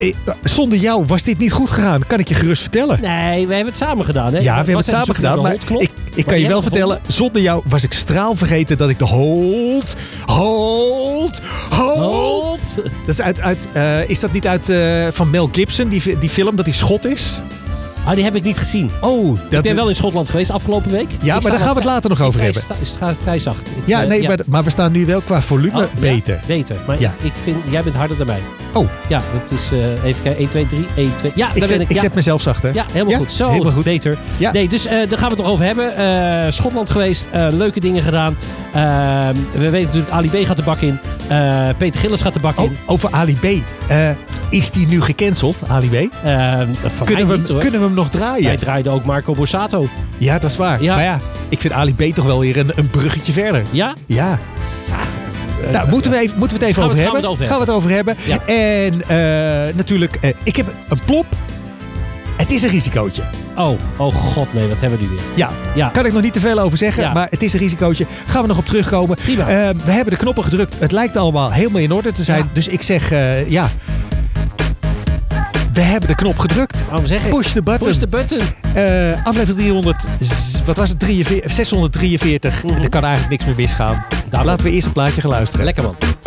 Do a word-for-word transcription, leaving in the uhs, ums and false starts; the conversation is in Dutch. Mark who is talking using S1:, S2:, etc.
S1: Eh, zonder jou was dit niet goed gegaan. Kan ik je gerust vertellen.
S2: Nee, we hebben het samen gedaan. Hè?
S1: Ja, we hebben
S2: Wat
S1: het samen gedaan. Maar ik, ik kan je wel vertellen, zonder jou was ik straal vergeten dat ik de hold, hold, hold.
S2: Hold.
S1: Dat is uit, uit uh, is dat niet uit uh, van Mel Gibson, die, die film, dat hij Schot is?
S2: Ah, die heb ik niet gezien.
S1: Oh, dat
S2: ik ben wel in Schotland geweest afgelopen week.
S1: Ja,
S2: ik
S1: maar daar gaan we het later nog over
S2: vrij,
S1: hebben.
S2: Het gaat vrij zacht. Ik,
S1: ja,
S2: uh,
S1: nee,
S2: ja.
S1: Maar, maar we staan nu wel qua volume
S2: oh,
S1: beter.
S2: Ja, beter. Maar
S1: ja.
S2: ik, ik vind, jij bent harder dan mij.
S1: Oh.
S2: Ja, het is, uh, even kijken, één, twee, drie, één, twee. Ja,
S1: ik
S2: daar
S1: zet,
S2: ben ik.
S1: Ik
S2: ja.
S1: zet mezelf zachter.
S2: Ja, helemaal
S1: ja?
S2: goed. Zo,
S1: helemaal goed.
S2: beter.
S1: Ja.
S2: Nee, dus uh, daar gaan we het nog over hebben. Uh, Schotland geweest, uh, leuke dingen gedaan. Uh, we weten natuurlijk, Ali B gaat de bak in. Uh, Peter Gillis gaat de bak
S1: oh,
S2: in.
S1: Over Ali B. Uh, is die nu gecanceld, Ali B?
S2: Uh,
S1: kunnen, we,
S2: niet,
S1: kunnen we hem nog draaien?
S2: Wij draaiden ook Marco Borsato.
S1: Ja, dat is waar. Ja. Maar ja, ik vind Ali B toch wel weer een, een bruggetje verder.
S2: Ja?
S1: Ja. Uh, nou, moeten we, even, moeten we het even
S2: gaan
S1: over
S2: we,
S1: hebben?
S2: Gaan we het over
S1: gaan we het over hebben.
S2: Ja.
S1: En uh, natuurlijk, uh, ik heb een plop. Het is een risicootje.
S2: Oh, oh god, nee, wat hebben we nu weer?
S1: Ja,
S2: ja.
S1: Kan ik nog niet te veel over zeggen,
S2: ja.
S1: maar het is een risicootje. Gaan we nog op terugkomen.
S2: Prima.
S1: Uh, we hebben de knoppen gedrukt. Het lijkt allemaal helemaal in orde te zijn. Ja. Dus ik zeg, uh, ja... We hebben de knop gedrukt.
S2: Waarom zeg ik?
S1: Push the button.
S2: Push the button.
S1: Uh, aflevering driehonderd, wat was het? drieënveertig, zeshonderddrieënveertig. Mm-hmm. Er kan eigenlijk niks meer misgaan. Daarom. Laten we eerst een plaatje gaan luisteren.
S2: Lekker man.